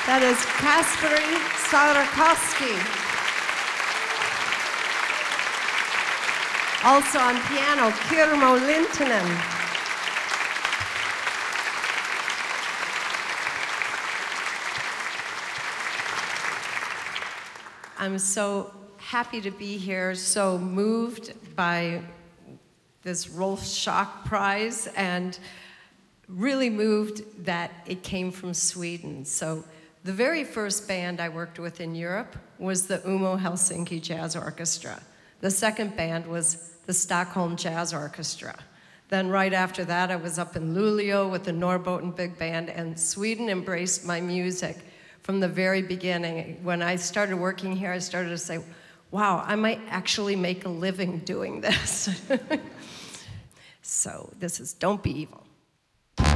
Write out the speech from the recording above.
That is Kasperi Starakowski. Also on piano, Kirmo Lintunen. I'm so happy to be here, so moved by this Rolf Schock Prize, and really moved that it came from Sweden. So the very first band I worked with in Europe was the Umo Helsinki Jazz Orchestra. The second band was the Stockholm Jazz Orchestra. Then right after that, I was up in Luleå with the Norrbotten Big Band, and Sweden embraced my music from the very beginning. When I started working here, I started to say, wow, I might actually make a living doing this. So this is Don't Be Evil.